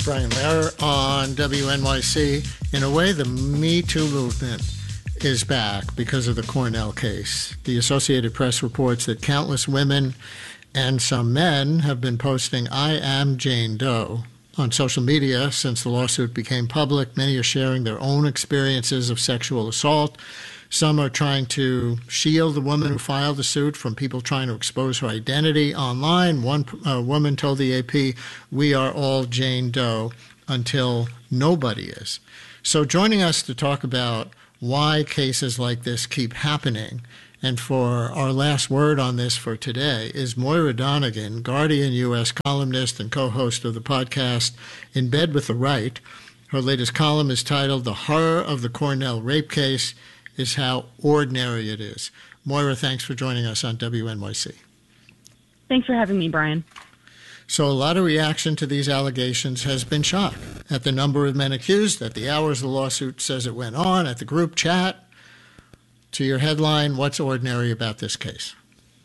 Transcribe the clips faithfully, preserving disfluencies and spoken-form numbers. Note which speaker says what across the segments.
Speaker 1: Brian Lehrer on W N Y C. In a way, the Me Too movement is back because of the Cornell case. The Associated Press reports that countless women and some men have been posting "I am Jane Doe" on social media since the lawsuit became public. Many are sharing their own experiences of sexual assault. Some are trying to shield the woman who filed the suit from people trying to expose her identity online. One uh, woman told the A P, "We are all Jane Doe until nobody is." So joining us to talk about why cases like this keep happening, and for our last word on this for today, is Moira Donegan, Guardian U S columnist and co-host of the podcast In Bed with the Right. Her latest column is titled "The Horror of the Cornell Rape Case is How Ordinary It Is." Moira, thanks for joining us on W N Y C.
Speaker 2: Thanks for having me, Brian.
Speaker 1: So a lot of reaction to these allegations has been shock at the number of men accused, at the hours the lawsuit says it went on, at the group chat. To your headline, what's ordinary about this case?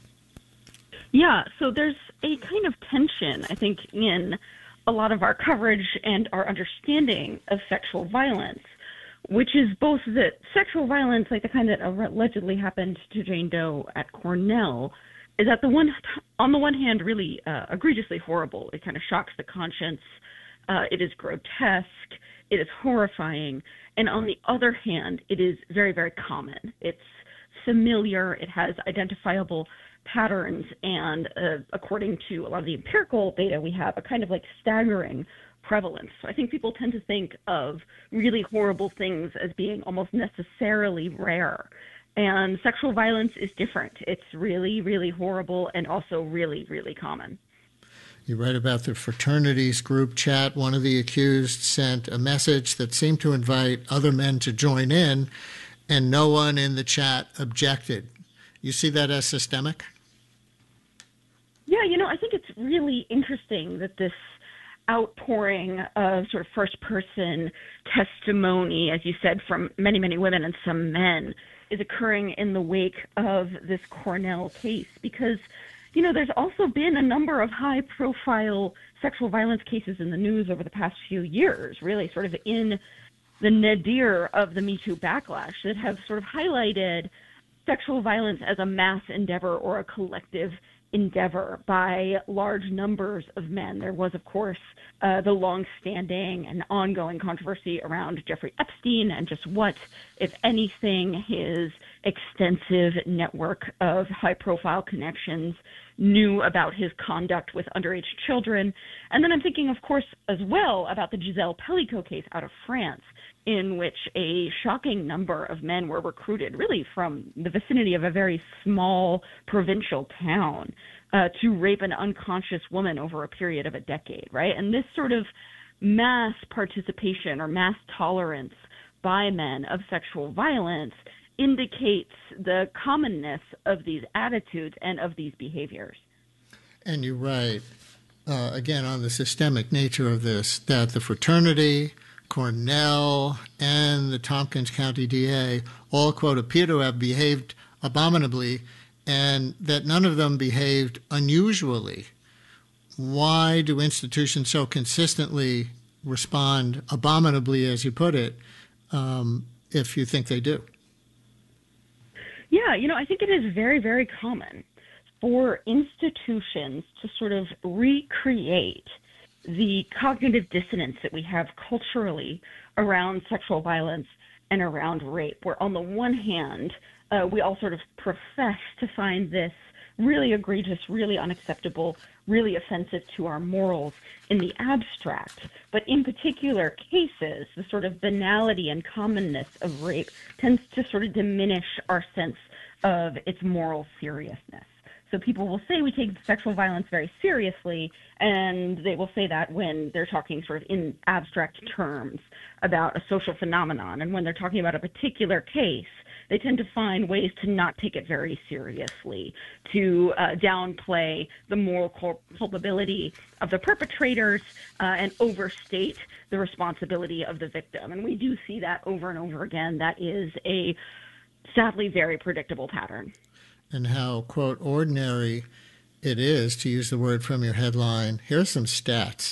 Speaker 2: Yeah, so there's a kind of tension, I think, in a lot of our coverage and our understanding of sexual violence, which is both that sexual violence, like the kind that allegedly happened to Jane Doe at Cornell, is at the one, on the one hand, really uh, egregiously horrible. It kind of shocks the conscience. Uh, it is grotesque. It is horrifying. And on the other hand, it is very, very common. It's familiar. It has identifiable patterns. And uh, according to a lot of the empirical data we have, a kind of like staggering prevalence. So I think people tend to think of really horrible things as being almost necessarily rare. And sexual violence is different. It's really, really horrible and also really, really common.
Speaker 1: You write about the fraternities group chat. One of the accused sent a message that seemed to invite other men to join in, and no one in the chat objected. You see that as systemic?
Speaker 2: Yeah, you know, I think it's really interesting that this outpouring of sort of first-person testimony, as you said, from many, many women and some men, is occurring in the wake of this Cornell case, because, you know, there's also been a number of high-profile sexual violence cases in the news over the past few years, really sort of in the nadir of the Me Too backlash, that have sort of highlighted sexual violence as a mass endeavor or a collective endeavor by large numbers of men. There was, of course, uh, the long-standing and ongoing controversy around Jeffrey Epstein and just what, if anything, his extensive network of high-profile connections knew about his conduct with underage children. And then I'm thinking, of course, as well about the Giselle Pellicot case out of France, in which a shocking number of men were recruited, really from the vicinity of a very small provincial town, uh, to rape an unconscious woman over a period of a decade, right? And this sort of mass participation or mass tolerance by men of sexual violence indicates the commonness of these attitudes and of these behaviors.
Speaker 1: And you write, uh, again, on the systemic nature of this, that the fraternity, Cornell, and the Tompkins County D A all, quote, appear to have behaved abominably, and that none of them behaved unusually. Why do institutions so consistently respond abominably, as you put it, um, if you think they do?
Speaker 2: Yeah, you know, I think it is very, very common for institutions to sort of recreate the cognitive dissonance that we have culturally around sexual violence and around rape, where on the one hand, uh, we all sort of profess to find this really egregious, really unacceptable, really offensive to our morals in the abstract. But in particular cases, the sort of banality and commonness of rape tends to sort of diminish our sense of its moral seriousness. So people will say we take sexual violence very seriously, and they will say that when they're talking sort of in abstract terms about a social phenomenon. And when they're talking about a particular case, they tend to find ways to not take it very seriously, to uh, downplay the moral cul- culpability of the perpetrators uh, and overstate the responsibility of the victim. And we do see that over and over again. That is a sadly very predictable pattern.
Speaker 1: And how, quote, ordinary it is, to use the word from your headline. Here are some stats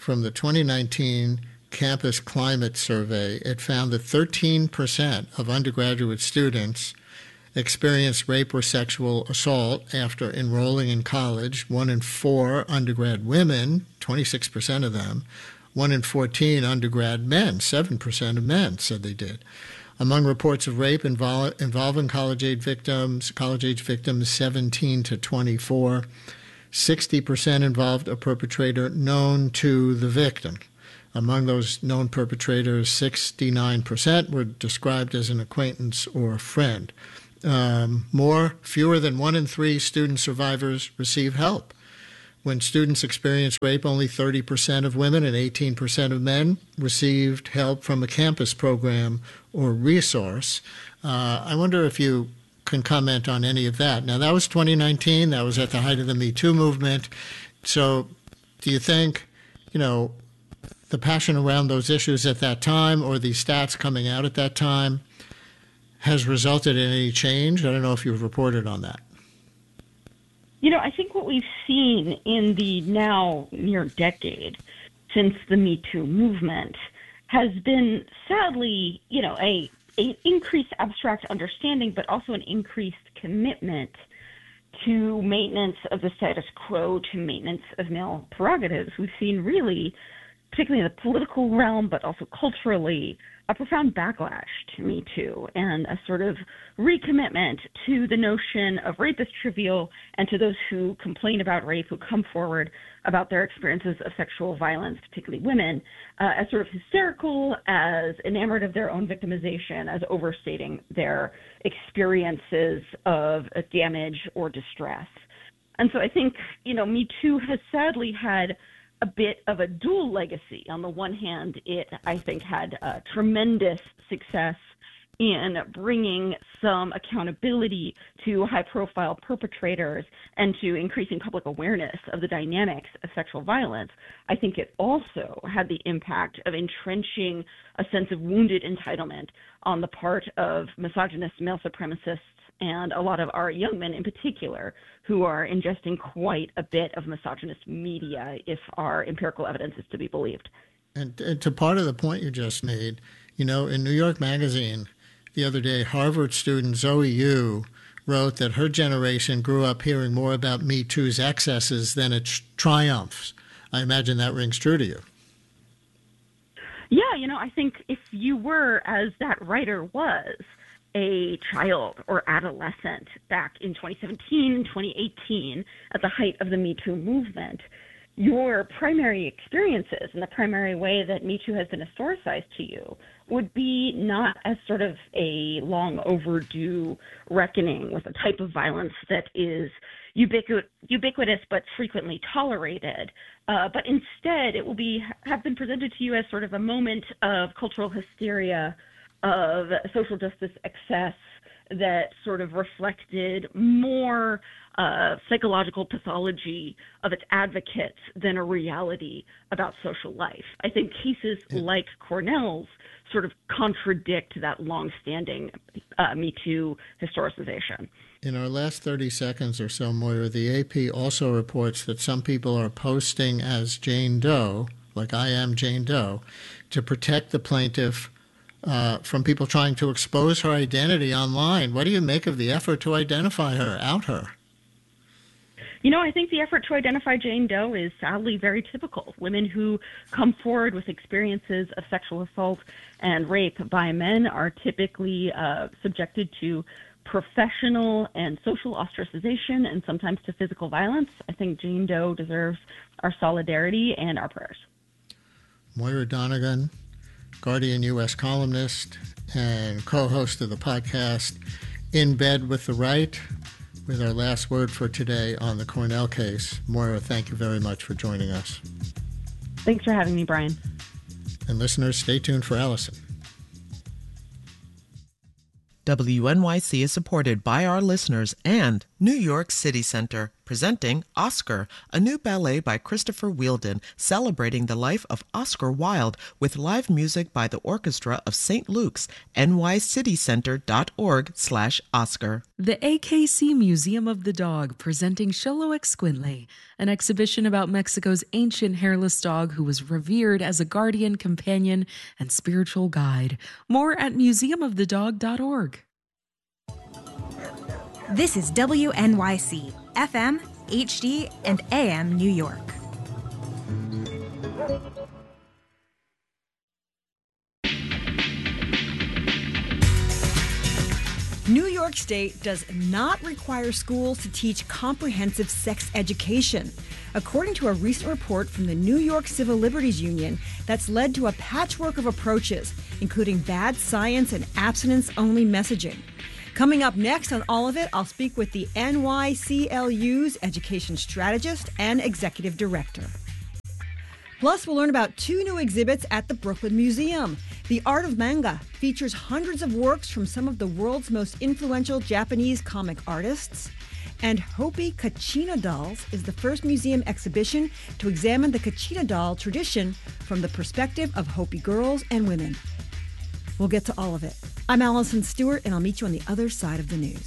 Speaker 1: from the twenty nineteen Campus Climate Survey, it found that thirteen percent of undergraduate students experienced rape or sexual assault after enrolling in college. One in four undergrad women, twenty-six percent of them. One in fourteen undergrad men, seven percent of men said they did. Among reports of rape invol- involving college-age victims, college-age victims seventeen to twenty-four, sixty percent involved a perpetrator known to the victim. Among those known perpetrators, sixty-nine percent were described as an acquaintance or a friend. Um, more, fewer than one in three student survivors receive help. When students experience rape, only thirty percent of women and eighteen percent of men received help from a campus program or resource. Uh, I wonder if you can comment on any of that. Now, that was twenty nineteen. That was at the height of the Me Too movement. So do you think, you know, the passion around those issues at that time or the stats coming out at that time has resulted in any change? I don't know if you've reported on that.
Speaker 2: You know, I think what we've seen in the now near decade since the Me Too movement has been, sadly, you know, a, a increased abstract understanding, but also an increased commitment to maintenance of the status quo, to maintenance of male prerogatives. We've seen really, particularly in the political realm, but also culturally, a profound backlash to Me Too and a sort of recommitment to the notion of rape as trivial, and to those who complain about rape, who come forward about their experiences of sexual violence, particularly women, uh, as sort of hysterical, as enamored of their own victimization, as overstating their experiences of damage or distress. And so I think, you know, Me Too has sadly had a bit of a dual legacy. On the one hand, it, I think, had uh, tremendous success in bringing some accountability to high-profile perpetrators and to increasing public awareness of the dynamics of sexual violence. I think it also had the impact of entrenching a sense of wounded entitlement on the part of misogynist male supremacists and a lot of our young men in particular, who are ingesting quite a bit of misogynist media, if our empirical evidence is to be believed.
Speaker 1: And, and to part of the point you just made, you know, in New York Magazine the other day, Harvard student Zoe Yu wrote that her generation grew up hearing more about Me Too's excesses than its triumphs. I imagine that rings true to you.
Speaker 2: Yeah, you know, I think if you were, as that writer was, a child or adolescent back in twenty seventeen and twenty eighteen at the height of the Me Too movement, your primary experiences and the primary way that Me Too has been historicized to you would be not as sort of a long overdue reckoning with a type of violence that is ubiqu- ubiquitous but frequently tolerated, uh, but instead it will be have been presented to you as sort of a moment of cultural hysteria, of social justice excess that sort of reflected more uh, psychological pathology of its advocates than a reality about social life. I think cases yeah. like Cornell's sort of contradict that longstanding uh, Me Too historicization.
Speaker 1: In our last thirty seconds or so, Moira, the A P also reports that some people are posting as Jane Doe, like I am Jane Doe, to protect the plaintiff Uh, from people trying to expose her identity online. What do you make of the effort to identify her, out her?
Speaker 2: You know, I think the effort to identify Jane Doe is sadly very typical. Women who come forward with experiences of sexual assault and rape by men are typically uh, subjected to professional and social ostracization and sometimes to physical violence. I think Jane Doe deserves our solidarity and our prayers.
Speaker 1: Moira Donegan, Guardian U S columnist and co-host of the podcast In Bed with the Right, with our last word for today on the Cornell case. Moira, thank you very much for joining us.
Speaker 2: Thanks for having me, Brian.
Speaker 1: And listeners, stay tuned for Allison.
Speaker 3: W N Y C is supported by our listeners and New York City Center, presenting Oscar, a new ballet by Christopher Wheeldon celebrating the life of Oscar Wilde with live music by the Orchestra of Saint Luke's, n y city center dot org slash Oscar.
Speaker 4: The A K C Museum of the Dog presenting Xoloitzcuintle, an exhibition about Mexico's ancient hairless dog who was revered as a guardian, companion, and spiritual guide. More at museum of the dog dot org.
Speaker 5: This is W N Y C, F M, H D, and A M New York.
Speaker 6: New York State does not require schools to teach comprehensive sex education. According to a recent report from the New York Civil Liberties Union, that's led to a patchwork of approaches, including bad science and abstinence-only messaging. Coming up next on all of it, I'll speak with the N Y C L U's education strategist and executive director. Plus, we'll learn about two new exhibits at the Brooklyn Museum. The Art of Manga features hundreds of works from some of the world's most influential Japanese comic artists. And Hopi Kachina Dolls is the first museum exhibition to examine the Kachina doll tradition from the perspective of Hopi girls and women. We'll get to all of it. I'm Allison Stewart, and I'll meet you on the other side of the news.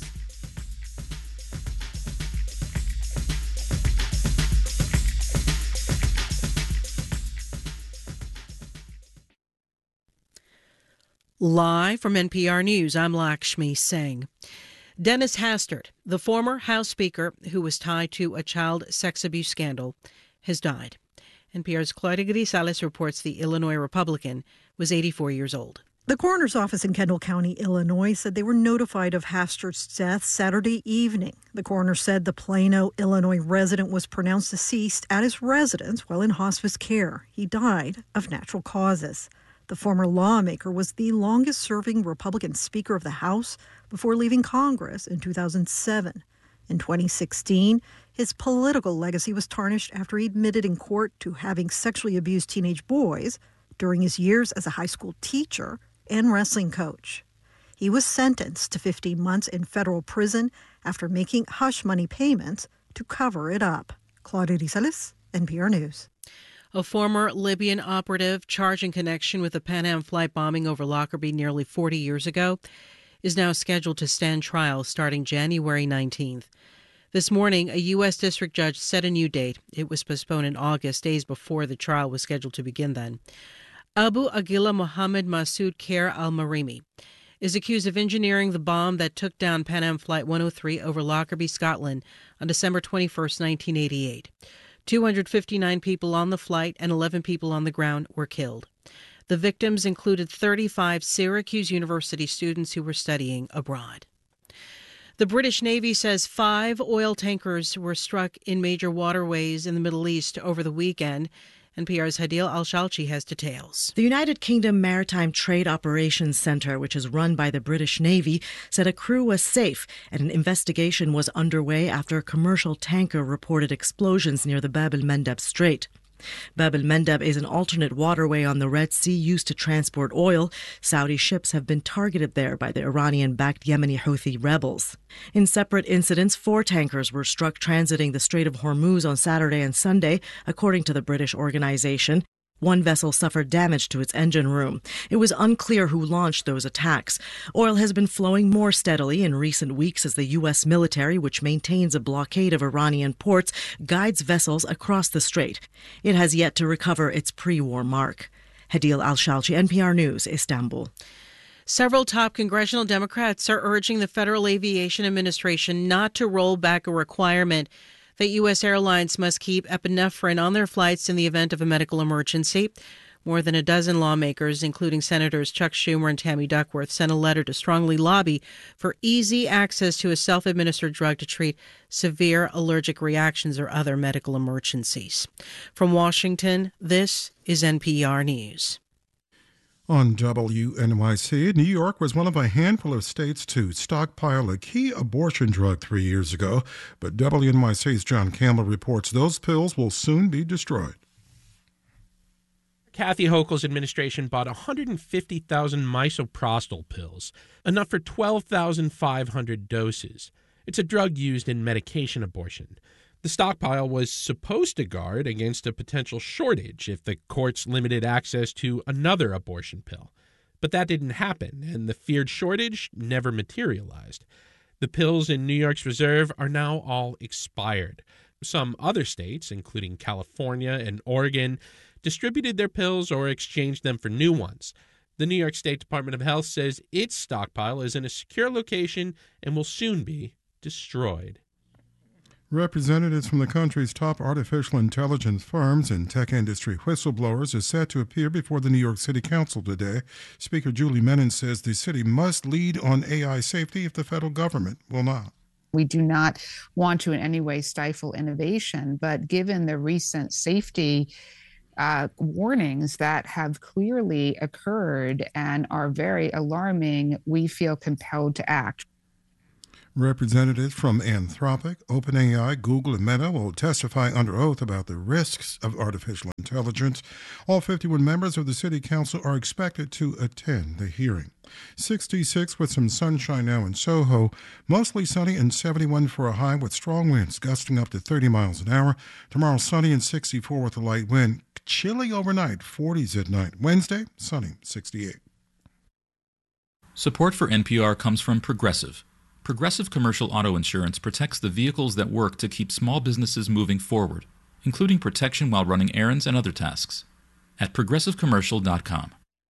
Speaker 7: Live from N P R News, I'm Lakshmi Singh. Dennis Hastert, the former House Speaker who was tied to a child sex abuse scandal, has died. N P R's Claudia Grisales reports the Illinois Republican was eighty-four years old.
Speaker 8: The coroner's office in Kendall County, Illinois, said they were notified of Hastert's death Saturday evening. The coroner said the Plano, Illinois resident was pronounced deceased at his residence while in hospice care. He died of natural causes. The former lawmaker was the longest-serving Republican Speaker of the House before leaving Congress in two thousand seven. In twenty sixteen, his political legacy was tarnished after he admitted in court to having sexually abused teenage boys during his years as a high school teacher and wrestling coach. He was sentenced to fifteen months in federal prison after making hush money payments to cover it up. Claudia Grisales, N P R News.
Speaker 7: A former Libyan operative charged in connection with the Pan Am flight bombing over Lockerbie nearly forty years ago is now scheduled to stand trial starting January nineteenth. This morning, a U S district judge set a new date. It was postponed in August, days before the trial was scheduled to begin then. Abu Aguila Mohammed Masoud Khair al-Marimi is accused of engineering the bomb that took down Pan Am Flight one oh three over Lockerbie, Scotland on December twenty-first, nineteen eighty-eight. two hundred fifty-nine people on the flight and eleven people on the ground were killed. The victims included thirty-five Syracuse University students who were studying abroad. The British Navy says five oil tankers were struck in major waterways in the Middle East over the weekend. N P R's Hadil Al-Shalchi has details.
Speaker 9: The United Kingdom Maritime Trade Operations Centre, which is run by the British Navy, said a crew was safe and an investigation was underway after a commercial tanker reported explosions near the Bab el-Mandeb Strait. Bab el-Mandeb is an alternate waterway on the Red Sea used to transport oil. Saudi ships have been targeted there by the Iranian-backed Yemeni Houthi rebels. In separate incidents, four tankers were struck transiting the Strait of Hormuz on Saturday and Sunday, according to the British organization. One vessel suffered damage to its engine room. It was unclear who launched those attacks. Oil has been flowing more steadily in recent weeks as the U S military, which maintains a blockade of Iranian ports, guides vessels across the strait. It has yet to recover its pre-war mark. Hadil Al-Shalchi, N P R News, Istanbul.
Speaker 7: Several top congressional Democrats are urging the Federal Aviation Administration not to roll back a requirement that U S airlines must keep epinephrine on their flights in the event of a medical emergency. More than a dozen lawmakers, including Senators Chuck Schumer and Tammy Duckworth, sent a letter to strongly lobby for easy access to a self-administered drug to treat severe allergic reactions or other medical emergencies. From Washington, this is N P R News.
Speaker 10: On W N Y C, New York was one of a handful of states to stockpile a key abortion drug three years ago, but W N Y C's John Campbell reports those pills will soon be destroyed.
Speaker 11: Kathy Hochul's administration bought one hundred fifty thousand misoprostol pills, enough for twelve thousand five hundred doses. It's a drug used in medication abortion. The stockpile was supposed to guard against a potential shortage if the courts limited access to another abortion pill. But that didn't happen, and the feared shortage never materialized. The pills in New York's reserve are now all expired. Some other states, including California and Oregon, distributed their pills or exchanged them for new ones. The New York State Department of Health says its stockpile is in a secure location and will soon be destroyed.
Speaker 10: Representatives from the country's top artificial intelligence firms and tech industry whistleblowers are set to appear before the New York City Council today. Speaker Julie Menin says the city must lead on A I safety if the federal government will not.
Speaker 12: We do not want to in any way stifle innovation, but given the recent safety uh, warnings that have clearly occurred and are very alarming, we feel compelled to act.
Speaker 10: Representatives from Anthropic, OpenAI, Google, and Meta will testify under oath about the risks of artificial intelligence. All fifty-one members of the City Council are expected to attend the hearing. sixty-six with some sunshine now in Soho. Mostly sunny and seventy-one for a high with strong winds gusting up to thirty miles an hour. Tomorrow sunny and sixty-four with a light wind. Chilly overnight, forties at night. Wednesday, sunny, sixty-eight.
Speaker 13: Support for N P R comes from Progressive. Progressive Commercial Auto Insurance protects the vehicles that work to keep small businesses moving forward, including protection while running errands and other tasks. At progressive commercial dot com.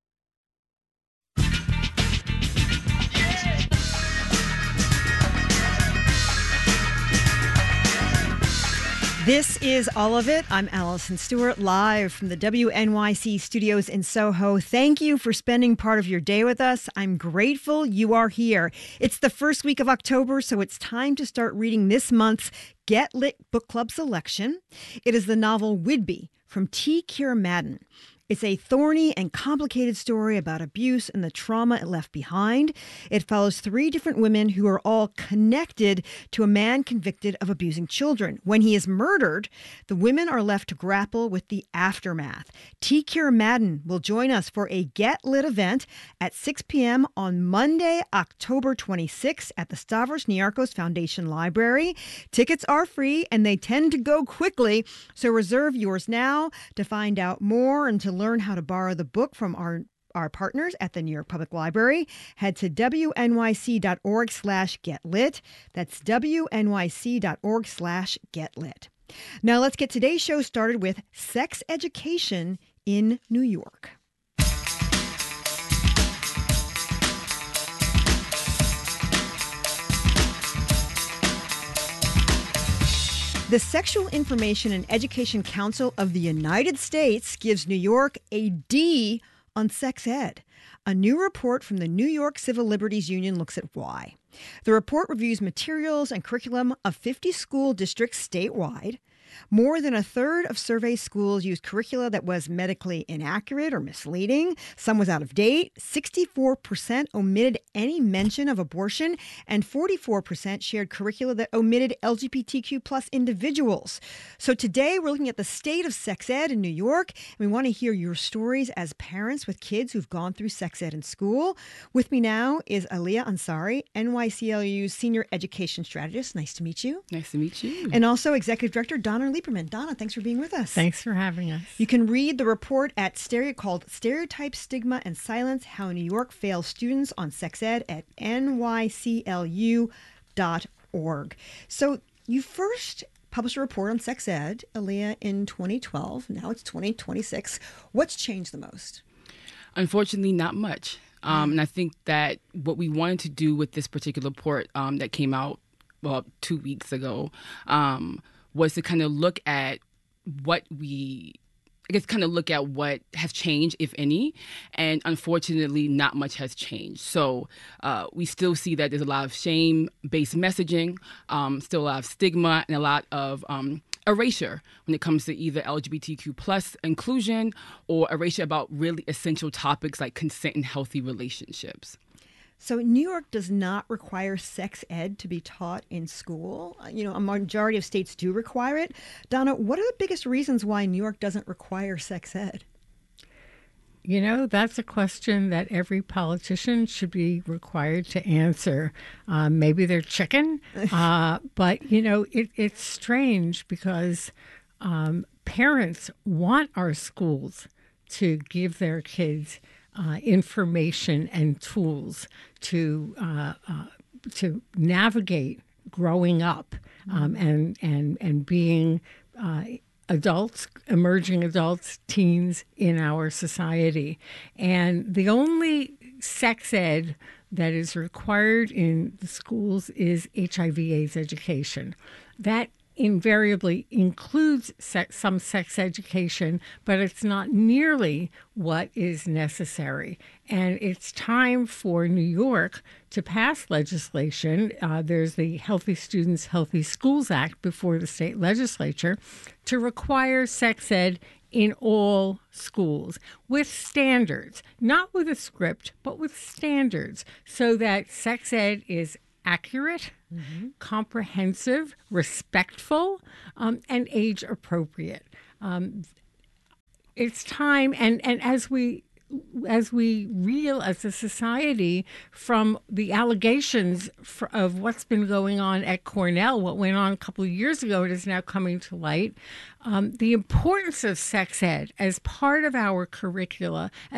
Speaker 6: This is All of It. I'm Allison Stewart, live from the W N Y C studios in Soho. Thank you for spending part of your day with us. I'm grateful you are here. It's the first week of October, so it's time to start reading this month's Get Lit Book Club selection. It is the novel Whidbey from T. Keira Madden. It's a thorny and complicated story about abuse and the trauma it left behind. It follows three different women who are all connected to a man convicted of abusing children. When he is murdered, the women are left to grapple with the aftermath. T. Keira Madden will join us for a Get Lit event at six p.m. on Monday, October twenty-sixth at the Stavros Niarchos Foundation Library. Tickets are free and they tend to go quickly, so reserve yours now to find out more and to learn how to borrow the book from our our partners at the New York Public Library. Head to W N Y C dot org slash get lit. That's W N Y C dot org slash get lit. Now let's get today's show started with sex education in New York. The Sexual Information and Education Council of the United States gives New York a D on sex ed. A new report from the New York Civil Liberties Union looks at why. The report reviews materials and curriculum of fifty school districts statewide. More than a third of survey schools used curricula that was medically inaccurate or misleading. Some was out of date. sixty-four percent omitted any mention of abortion, and forty-four percent shared curricula that omitted L G B T Q plus individuals. So today we're looking at the state of sex ed in New York, and we want to hear your stories as parents with kids who've gone through sex ed in school. With me now is Aliyah Ansari, N Y C L U's Senior Education Strategist. Nice to meet you.
Speaker 14: Nice to meet you.
Speaker 6: And also Executive Director Donna Lieberman. Donna, thanks for being with us.
Speaker 14: Thanks for having us.
Speaker 6: You can read the report at stereo called Stereotype, Stigma, and Silence, How New York Fails Students on Sex Ed at N Y C L U dot org. So you first published a report on sex ed, Aliyah, in twenty twelve. Now it's twenty twenty-six. What's changed the most?
Speaker 14: Unfortunately, not much. Um, and I think that what we wanted to do with this particular report um, that came out, well, two weeks ago, um, was to kind of look at what we, I guess, kind of look at what has changed, if any. And unfortunately, not much has changed. So uh, we still see that there's a lot of shame-based messaging, um, still a lot of stigma, and a lot of um, erasure when it comes to either L G B T Q plus inclusion or erasure about really essential topics like consent and healthy relationships.
Speaker 6: So New York does not require sex ed to be taught in school. You know, a majority of states do require it. Donna, what are the biggest reasons why New York doesn't require sex ed?
Speaker 15: You know, that's a question that every politician should be required to answer. Uh, maybe they're chicken, uh, but, you know, it, it's strange because um, parents want our schools to give their kids uh, information and tools to uh, uh, to navigate growing up um, and and and being uh, adults, emerging adults, teens in our society. And the only sex ed that is required in the schools is H I V AIDS education. That invariably includes sex, some sex education, but it's not nearly what is necessary. And it's time for New York to pass legislation. Uh, there's the Healthy Students, Healthy Schools Act before the state legislature to require sex ed in all schools with standards, not with a script, but with standards, so that sex ed is accurate, mm-hmm. comprehensive, respectful, um, and age appropriate. Um, it's time, and, and as we as we reel as a society from the allegations for, of what's been going on at Cornell, what went on a couple of years ago, it is now coming to light. Um, the importance of sex ed as part of our curricula,